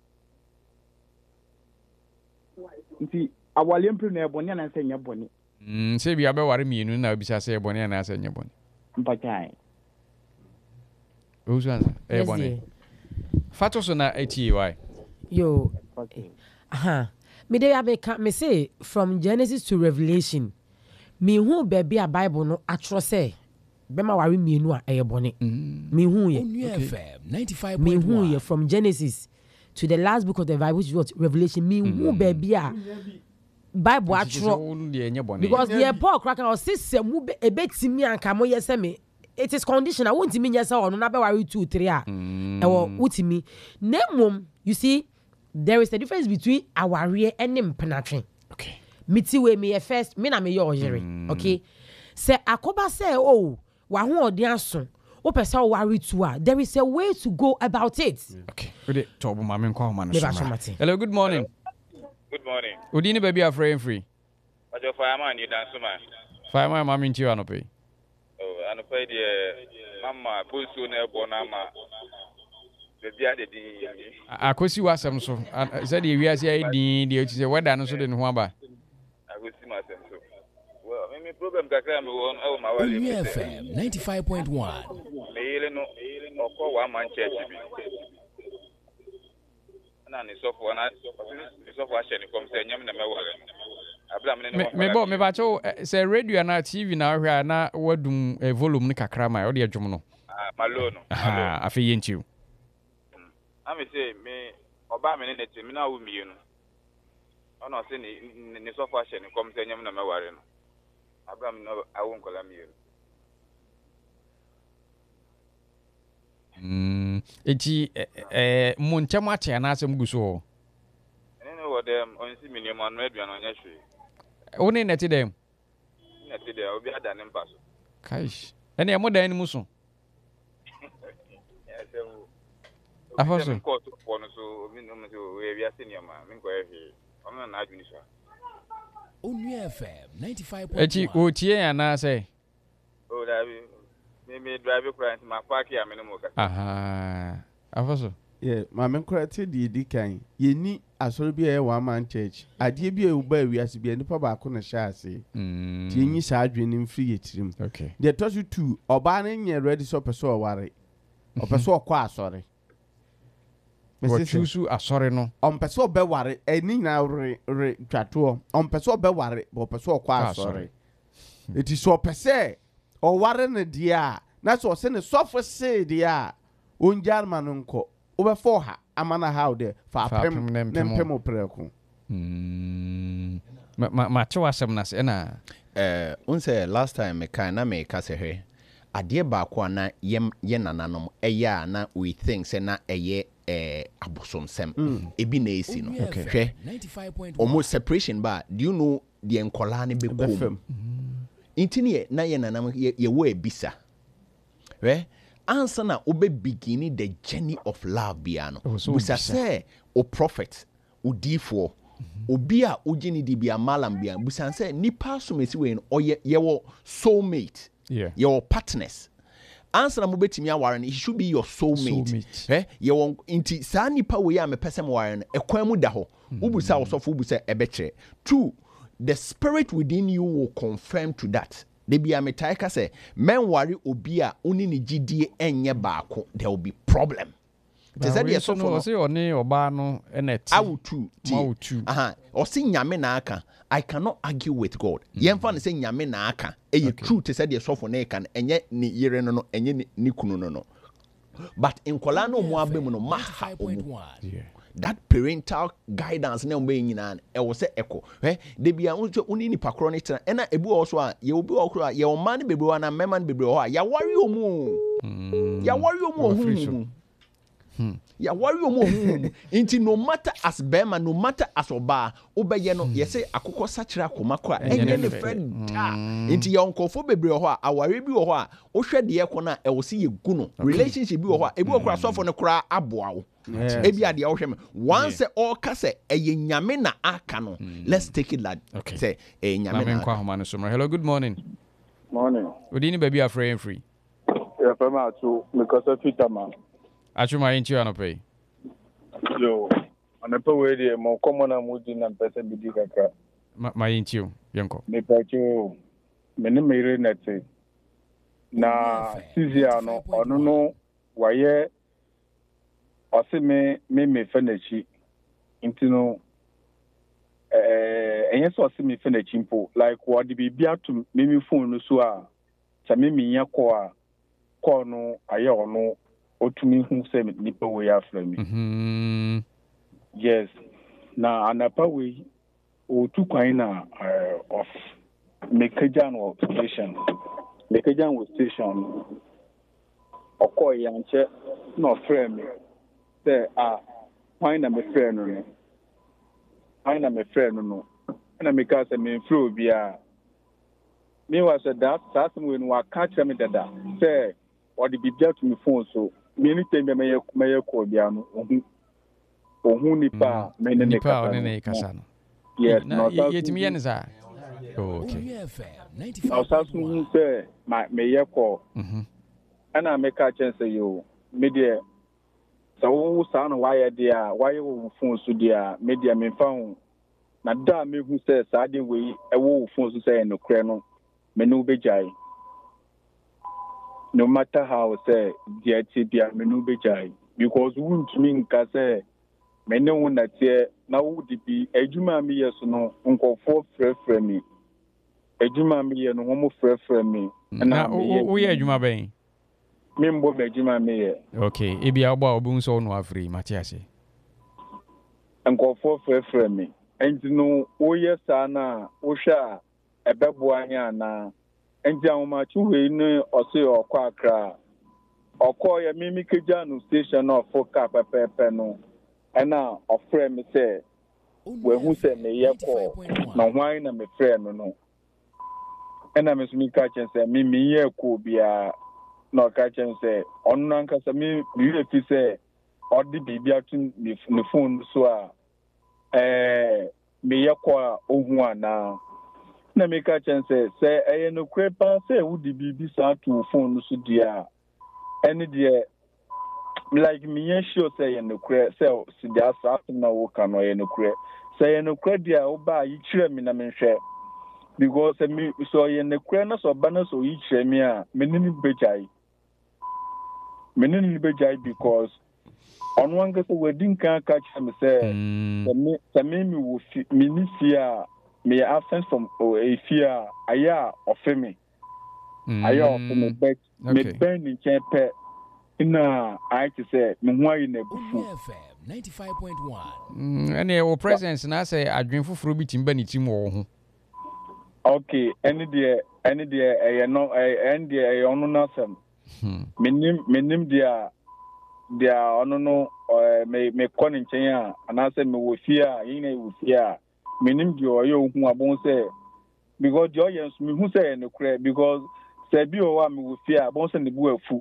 nti awali mpru na boni ana se nye boni mm se bia be ware mienu na bisa se boni ana se nye boni mpatai Who's answer? Eh boni. Fato so na eti why? Yo. Okay. Aha. Me dey abeka me say from Genesis to Revelation. Me hu baby a Bible no atro say bema ware mienu a eye boni. Me hu ye. ninety-five point one. Me hu ye from Genesis to the last book of the Bible which is what Revelation. Me hu baby a Bible atro. Because the Paul cracker or say mu e betimi anka mo yese me. It is conditional. I want to mean yes or no. Never worry two, three. Ah, or what me? Name you see, there is a difference between our rear and them penetrating. Okay. Miti we me first. Me na me your jere. Okay. Say akoba say oh, wa hu odiaso. O pesa o worry two. Ah, there is a way to go about it. Okay. Good. Tobo mama nko ma no. Hello. Good morning. Good morning. Udini baby are free and free. Ojo fireman you dance man. Fireman mama nti wa no pay. Oh, and pay the mama busu na ebo na ma. The dia de di. Akosi wasam so. Say the wiase ai din de say weda no so de no ho aba. Akosi masem so. Well, me problem kakra me won e ma wale. U F M ninety-five point one. Me ile no okọ wa man church bi. Na ni sofo na ni sofo a she ni kom say nyam na me wale. Me bo me ba cho say radio na T V na hwa na wadum volume ni kakra ma o de adwom no. Ah, malo no. Ah, afi yentiu. I me say me oba me ne net me na wo mienu. Ono say ni ni so fa hye ni kom say nyam na me ware no. Abraham no awu nkola mienu. Mm, eti eh mo ncham ache na asem guso ho. Ene no wo dem onsi minimum anu aduan onya hwe. One neti dem. Neti dem obi ada ne mpa so. Kaish. Ene e mo dan ni muso. Afoso. Ko to ko no so mi no so we wi ase ni ma mi ko efi. Omo na adwuni so. Onu F M ninety-five point one. Echi o tie ana say. O da bi me me drive current ma park ya me no mo ka. Aha. Afoso. Yeah, ma men correct the di kan. Ye ni asori bi e one man church. Ade bi e u ba wi ase bi nipa ba ko na sha ase. Mm. Ti enyi sa adwene mfiri ye tirim. Okay. The toss you two oba na nye ready so person o ware. O person o kwa asori. What chusu asori no. On person o be ware eni na re re twato. On person o be ware, o person o kwa asori. It is so person o ware na dia. Na so se ne sofo se dia. Onjar manunko. Over for her, amana how there for pem nem pemo preko. Hmm. Ma ma cho asem na se na. Eh, unse last time me kan na me ka se he. Ade ba ko na yem ye nananom eya na we think se na eye eh abosomsem. Ebi na esi no. Okay. ninety-five point one. Almost separation ba. Do you know the enkola ne be kom? Intini na ye nanam ye wo ebisa. We answer na obe beginning the journey of love biano. Busa say o prophet, o difo, obi a ojini di bia malam bia. Busa say nipa so mesi we o ye yewo soulmate. Yeah. Your partners. Answer na mobetimi aware no, he should be your soulmate. Soulmate. Eh? Yewo inti sa nipa we ya me pesem ware no, ekwan mu da ho. Ubusa osofu ubusa ebetre. Two, the spirit within you will confirm to that. They be a metaika say, men worry obia uni ni gidie enye baako, there will be problem. Te said yes so no say oni oba no enet. I will too. I will too. Aha. Or say nyame na aka. I cannot argue with God. Yemfa ne say nyame na aka. E true te said yes so for na kan enye ni yere no no enye ni kunu no no. But in kola no mo abem no ma ha omu. Yeah. That parental guidance na mbe nyina e wo se echo eh de bia unto uni ni pakro ni tena na ebu also a ye obi okro a ye o man bebre na mema na bebre ho a ya wari omu ya wari omu ohu hmm ya wari omu ohu inti no matter as bema no matter as oba obeye no ye se akokọ sachira komakọ a enye ne friend da inti ya onkofo bebre ho a awari bi ho a wo hwe de ye ko na e wo se ye gu no relationship bi ho a ebi okra sofo ne kra aboa wo. Ebi ade a wo hwem once all ka say eye nyame na aka no let's take it like okay. Say eh nyame na kwa homa no so. Hello, good morning. Morning. Odini baby afraid and free. Yeah, from atu because of Peter man. Achu ma inchi anope. Yo, anope we dey mo komo na mudi na pese bidi kakra. Ma ma inchi o yenko. Me pacho me ne mere nete. Na sizia no ono no waye ose me me me fenechi intino eh enye so ose me fenechi mpo like what the bibia to me me phone no so a cha me me nya ko a ko no aye ono otumi hu se nipa we afra mi mhm yes na anapa we o tu kwan na uh, of Mekejan or station Mekejan was station okoy yanche no frame me say ah why na me friend no why na me friend no na me ka say me flow bia me was that that we no catch me dada say or the bibia to me phone so me anytime me me call bia no ohun ohun nipa me ne ne kasa no yes no yetimi ye ne sa oh okay now something say my me ye call mhm ana me ka chance you me there so sa no why there why wo phone so there media me found na da me hu say sa de we e wo phone so say no kre no me no bejai no matter how say there tibia me no bejai because won't mean ka say me ne won na tie na wo di bi adwuma me yes no nkofo frefre me adwuma me ye no wo frefre me na wo ye adwuma ben Mimbo Bejima me. Okay, Ebia Oba Obun so no afri, Matiase. Uncle for free me. And no, oh yes, Anna, Osha, a babuanya na. And Jama Chuhin or say or quackra. Or call your Mimikajanu station or for Kappa Pepeno. And now, a friend me say, well, who said me, yeah, call. Now, why am a friend no? And I'm a Smika and say, Mimi, yeah, could be a. No catch and say on nanka me you say or the baby atun the phone so eh me yakwa ohun na na me catch and say say eh no crepa say wo the baby sa to phone so dia any dia like me sure say no cre say si dia sa na wo kan no no cre say no cre dia wo ba yi kire me na me hwe because me so ye no cre na so ba na so yi kire me a me ni bejai Menin bejai because on one case wedding can catch him say me me me wo me fear me absence from a fear aya of me aya of me back me bend in champe na I to say me ho ayi na bufu ninety-five point one and your presence na say adwen foforo bi timba ni tim wo ho okay any there any there eh no eh and there eh ono na sam menim menim dia dia ono no me me koni nchen a anase me wo fie a yin na wo fie a menim dia oyo hu abon say because dia oyo me hu say no kre because say bi o wa me wo fie a bon say ne bu afu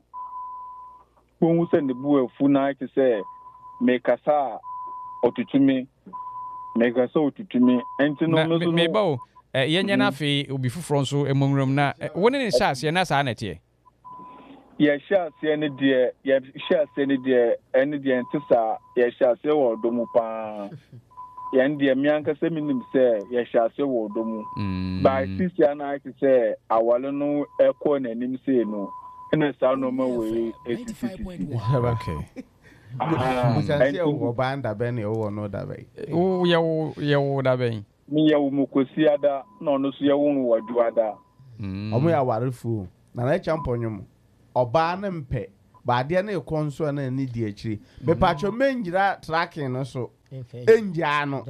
bon hu say ne bu afu na ti say me kasa otutumi me kasa otutumi enti no no me ba o yenya na fe obi fufro nso emomram na woni ne chance na sa na tie yeah, shall see any dear, yeah, shall see any dear, any dear, and Tissa, yeah, shall say, or Domupa. And dear Mianca Seminim say, yeah, shall say, or Domu. By Sister and I to say, I will know a corner and him say no, and a sound no more way. Okay. busanse wo banda ben e wo no da be wo ye wo ye wo da ben mi ye wo mukosi ada na ono so ye wo no wadu ada omo ya warefu na na champonyo oba ne mpe ba de na ekonso na ni di akiri me pacho menjira tracking no so enja no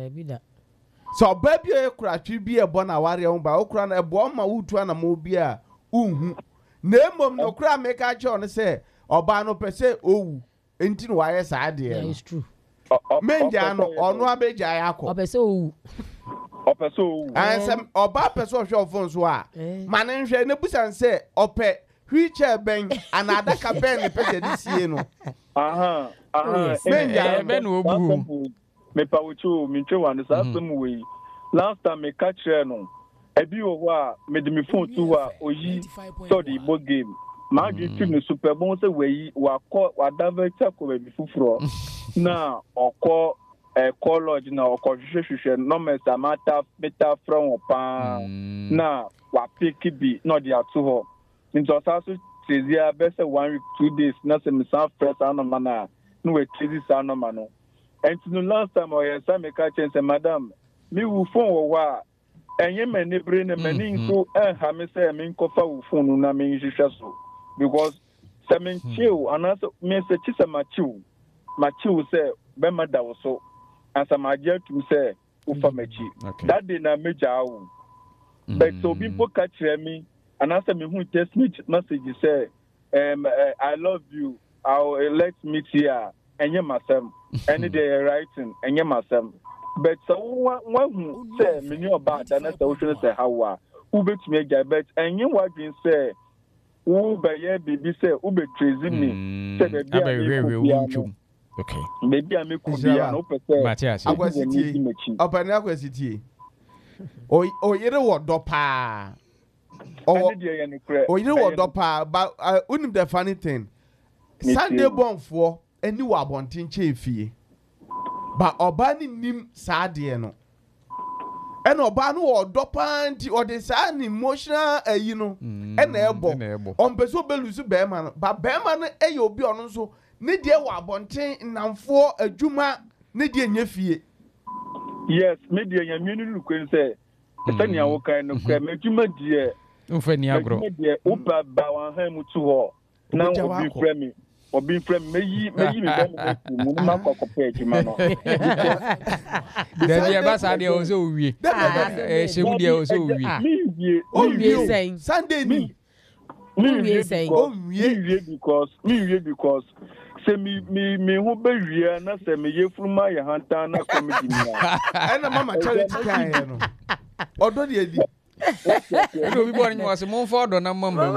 so oba bi e kura twi bi e bo na ware ho ba okura na e bo ma wutu na mo bi a unhu na emom no kura make a cho no say oba no pese owu enti no waye sa de e it's true menja no ono abeja ya akọ obese owu opese owu ansem oba pese ohwe ofon so a mane nhwe ne busan say ope wheelchair ben anada ka ben ne pese di sie no aha aha menja ben wo bu me pa wuchu mi twe wan sa asem we last time me catch no ebi wo ho a me de me phone tu a oyi study bo game ma gi tu no super bon se we wa ko wa daveta ko be fufuro na okọ e college na okọ hwehwehwe no me sa mata beta from opa na wa pick bi no dia to ho nto sa so tezia be se one week two days na se me sa first ana mana no we tezi sa no mano and no last time I saw me catch and say madam me wo phone wo wa enye me ne bre ne me ni nko eh ha me say me nko fa wo phone na me hwehwe so because se me chill and me se chi se ma chill ma chill say be ma da wo so and some agent to say wo fa ma chi that day na me jaw but so people catch me and I say me who text message say um uh, I love you I'll let's meet here enye masem any day writing enye masem but so one who say me new about that na so should say how wa who bet me get but enye what been say who be ye bibi say who be tracing me say be be okay maybe I make could be no person Matthias akwasiti open akwasiti o o yere wo do pa o o yere wo do pa but unim the funny thing Sunday born for any wa bontin chefie ba oba ni nim saade no e na oba no odo panti o de sa ni emotional ayi no e na ebo on peso belusu be ma no ba be ma no e ye obi ono so ne die wa bontin namfo adwuma ne die nyefie yes me die nyamenu lukwen say tani awo kan no kwa medwuma die mfa ni agro die upa ba wan ha mutu ho na obi frame obi frame meyi meyi me ba mu mu ma kokopɛ adwuma no da bia ba sa de o so wie eh shegu de o so wie o wie saying Sunday ni o wie saying o wie because me wie because se mi mi mi ho be wie na se me yefuruma ye hanta na comedy ni a na mama charity kan no odo de edi no bi bo ni mo se mo fo do na mamba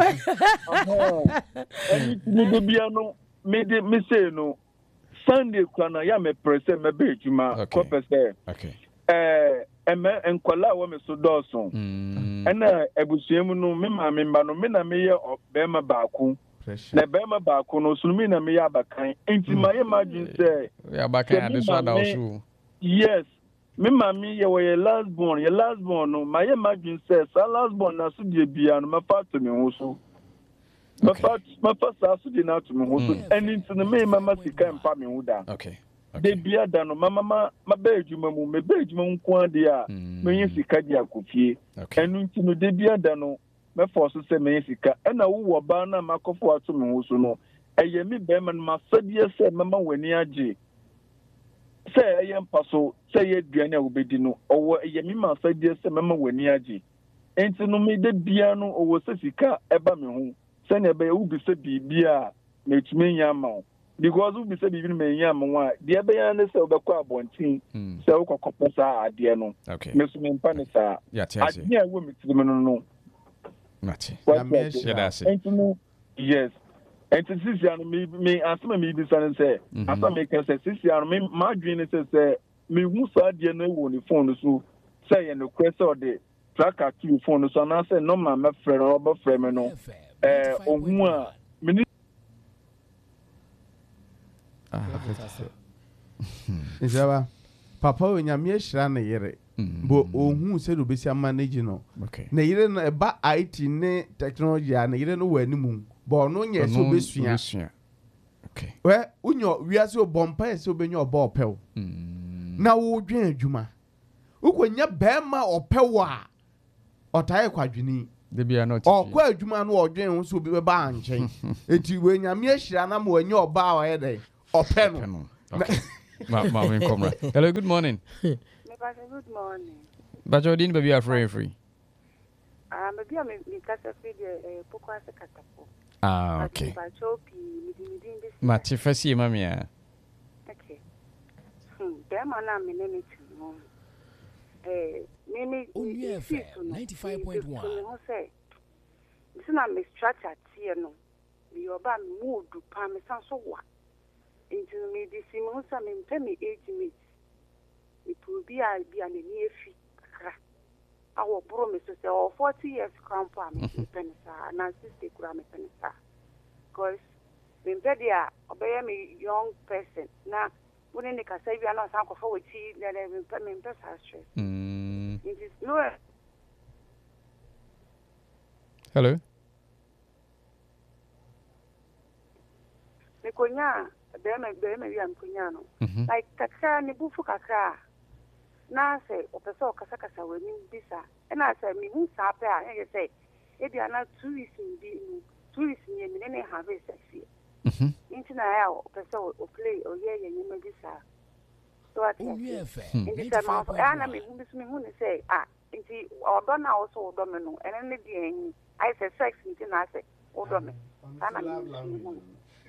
eh ni do bia no me de me say no Sunday kwana ya me presse me be adwuma ko pese okay eh eme enkwala wo me so doso ena ebusuemu no me ma me mba no me na me ye obema baako na bema baako no so me na me ya bakan enti ma ye imagine say ya bakan ade so ada osu yes me ma me ye wo ye last born ye last born no ma ye imagine say sa last born na so de bia no ma fa to me ho so ma fa ma fa sa so de na to me ho so enti no me mama sika mpa me ho da okay de bia da no mama ma ma ba adwuma mu me ba adwuma nko ade a me yin sika di akofie enu nti no de bia da no me force se me yin sika ena wo wo ba na makofo ato me ho so no eye mi be man ma sadie se mama wani age se eye mpaso se ye duane a wo bedi no owo eye mi ma sadie se mama wani age enti no me de bia no owo se sika eba me ho se na be wo bi se bibia na etumi nya ma o because we be say be me yam wa de be yan say obekọ abontin say wo kokọ sa ade no me so me mpa ne sa ade a wo mitiri no no mate ya me sheda say yes and to sisi an me me asema me bi san say asema me can say sisi an me ma dwene say say me hu sa ade no wo ni phone so say ye no kwese o de tracker to phone so na say no ma me frɛ no oba frɛ me no eh ohun a me Isaba papa onya me hira na yere bo ohun se do besi manage no na yere no eba I T ne technology na yere no wani mu bo no nya so besua okay where unyo wiase obompa ese obenyo oba opew na wo dwen adwuma ukonya bema opew a otaye kwadwini de bia not okwa adwuma no odwen ho so obi beba anchen enti we nyame ahira na ma wanya oba a waye den ope no ma ma men komra hello good morning good morning bajo din baby are free free ah maybe me me kasa free de poko ase katapo ah okay bajo pi mi di mi di ma ti fasi ma mi a okay hmm be ma na me ne ti no eh me me ninety-five point one no say this na me structure tie no me oba mood pa me san so wa into me this mo sa me pay me age me me probi a bi a ne efi kra awo bro me so say oh forty years crown pa me penisa na sixty kura me penisa because me pedia obey me young person na woni ne ka say bi na san ko for wechi na me pe me pe sa stress mm it is no hello me konya be me be me wi am konya no like kakra ne bufu kakra na say opeso kasa kasa wani bisa na say me hu sa pe a e say e bia na two weeks bi two weeks ni me ne have sex mhm inti na ya opeso o play o ye ye me bisa so at inti say ma ana me hu bisu me hu ne say ah inti odo na o so odo me no ene ne di en I say sex inti na say odo me ana me hu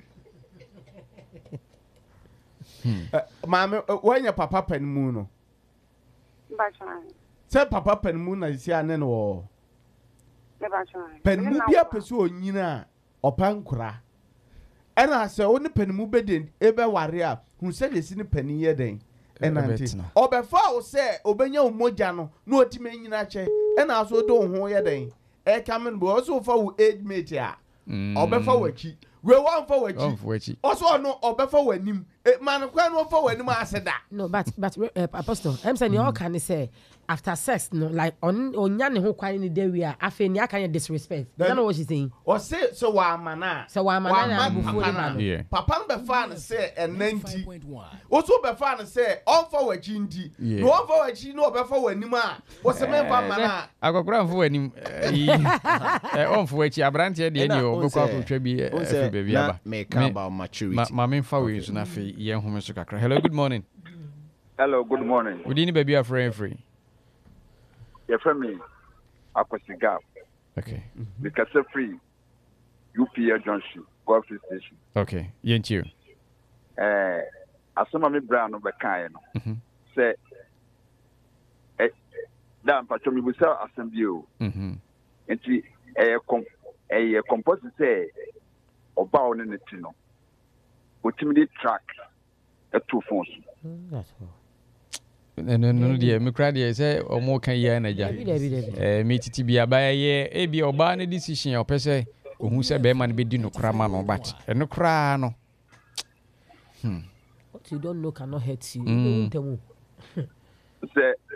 mama wanya papa panimu no Bachan. Se papa panimu na isi ane no. Ne bachan. Panimu bia peso onyina opankura. Ena se oni panimu beden ebe ware a hu se de si ni pani ye den. Ena nti. Obefa o se obenya umoja no na otime nyina che. Ena so do ho ye den. E kamen bo so fa wo age mate a. Obefa wachi. We wan fa wachi. Also no obefa wanim. Man kwa no for when ma said that. No, but but uh, Apostle, I'm saying you all can say after sex, no, like on on yan who quite in the day we are after ni aka disrespect. You know what she's saying? Or say so wa mana. So wa mana before the man. Papa be fan say and ninety. Also be fan say on for we chinti. No on for we chi no be for when ma. What's the man mana? Agogran for when eh on for we chi abrante de ni o be kwa kotwa bi e baby aba. Me can about maturity. Ma me fa we so na fe ye home so kakra. Hello, good morning. Hello, good morning. We didn't baby are free free. Your family, Akwasi Gap. Okay. Because free, U P A Junction, Golf Station. Okay. Yent you. Eh, asoma me brand no bekan no. Mhm. Say, eh, da mpacho mi busa assembly o. Mhm. Enti eh kom eh compose say oba one ne ti no. Ultimate track e two phones. That's all. No no no dia me kra dia say omo kan ya na ja eh me titi bia ba ye e bia oba na decision ya opese ohun se be ma na be di no kra ma no but e no kra no hmm what you don't know cannot hurt you mm. Say